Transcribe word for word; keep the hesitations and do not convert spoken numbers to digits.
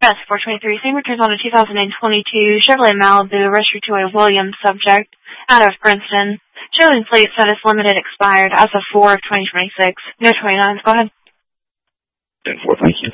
Yes, four twenty-three. Same returns on a two thousand twenty-two Chevrolet Malibu registered to a Williams subject out of Princeton. Showing plate status limited expired as of four of twenty twenty-six. No twenty-nines. Go ahead. ten four, thank you.